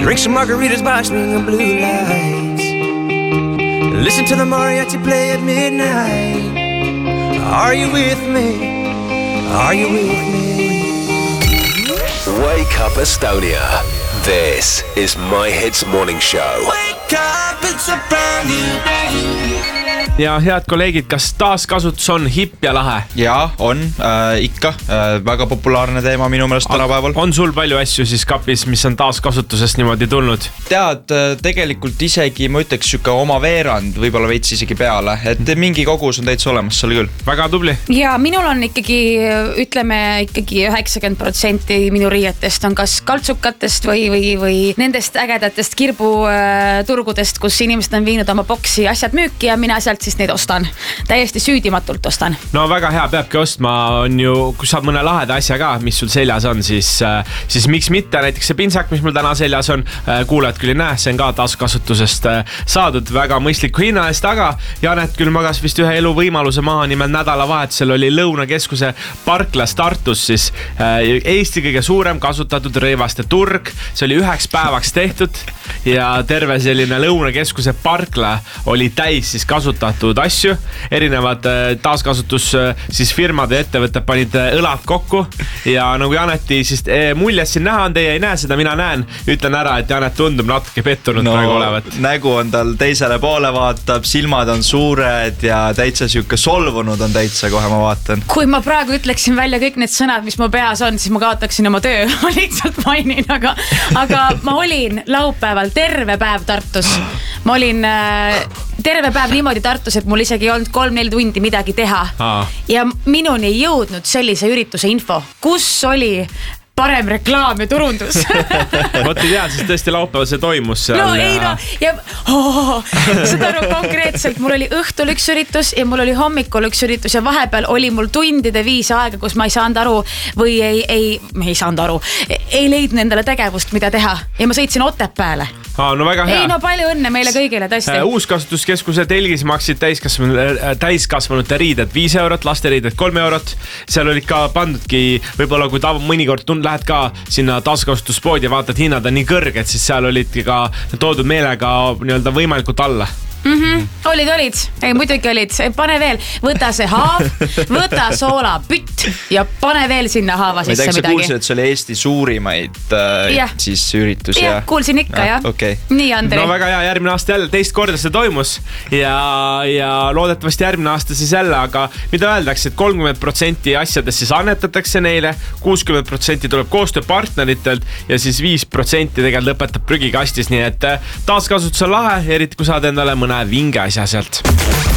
Drink some margaritas by swinging blue lights. Listen to the mariachi play at midnight. Are you with me? Are you with me? Wake up Estonia. This is My Hits Morning Show. Wake up, it's a brand new day. Ja head kolleegid, kas taaskasutus on hipp ja lahe? Jaa, on ikka väga populaarne teema minu meelest tänapäeval. On sul palju asju siis kapis, mis on taaskasutusest niimoodi tulnud? Tead, tegelikult isegi ma ütleks süke oma veerand, võib-olla veits isegi peale, et mingi kogus on täitsa olemas seal küll. Väga tubli. Ja minul on ikkagi, ütleme ikkagi 90% minu riietest on kas kaltsukatest või nendest ägedatest kirbuturgudest, kus inimesed on viinud oma boksi asjad müüki ja mina sealt siis neid ostan. Täiesti süüdimatult ostan. No väga hea, peabki ostma, on ju, kui saad mõne laheda asja ka, mis sul seljas on, siis miks mitte, näiteks see pintsak, mis mul täna seljas on, kuulajad küll ei näe, see on ka taaskasutusest saadud väga mõistliku hinna eest, aga Janet küll magas vist ühe elu võimaluse maha, nimelt nädalavahetusel oli Lõunakeskuse parklas Tartus siis Eesti kõige suurem kasutatud rõivaste turg, see oli 1 päevaks tehtud ja terve selline Lõunakeskuse parkla oli täis siis kasutatud asju, erinevad taaskasutus siis firmad ja ettevõtted panid õlad kokku ja nagu Janeti siis muljes siin näha on, teie ei näe seda, mina näen, ütlen ära, et Janet tundub natuke pettunud praegu olevat. Nägu on tal teisele poole vaatab, silmad on suured ja täitsa siuke solvunud on täitsa, kohe ma vaatan. Kui ma praegu ütleksin välja kõik need sõnad, mis mu peas on, siis ma kaotaksin oma töö, ma lihtsalt mainin, aga ma olin laupäeval terve päev Tartus. Ma olin terve päev niimoodi Tartus, et mul isegi ei olnud 3-4 tundi midagi teha. Ja minuni ei jõudnud sellise ürituse info, kus oli parem reklaam ja turundus. Vot ei tea, siis tõesti laupäeval see toimus seal. No ei no, ja seda konkreetselt, mul oli õhtul üks üritus ja mul oli hommikul üks üritus ja vahepeal oli mul tundide 5 aega, kus ma ei saanud aru või ei leidnud endale tegevust, mida teha ja ma sõitsin Otepääle. No väga hea. Ei no palju õnne meile kõigile, tõesti. Uuskasutuskeskuse telgis maksid täiskasvanute riided 5 eurot, laste riided 3 eurot. Seal olid ka pandudki, võib-olla kui mõnikord lähed ka sinna taaskasutuspoodi ja vaatad hinnad on nii kõrged, siis seal olidki ka toodud meelega nii-öelda võimalikult alla. Olid. Ei, muidugi olid. Pane veel, võta see haav, võta soolapütt ja pane veel sinna haava sisse midagi. Ma kuulsin, et see oli Eesti suurimaid siis üritus. Jah, kuulsin ikka, jah. Okay. Nii, Andrei. No väga hea, järgmine aasta jälle, teist korda see toimus ja loodetavasti järgmine aasta siis jälle, aga mida öeldakse, et 30% asjadest siis annetatakse neile, 60% tuleb koostööpartneritelt ja siis 5% tegelikult lõpetab prügikastis, nii et taaskasutus on lahe, eriti kui saad endale mõne vinge asja sealt.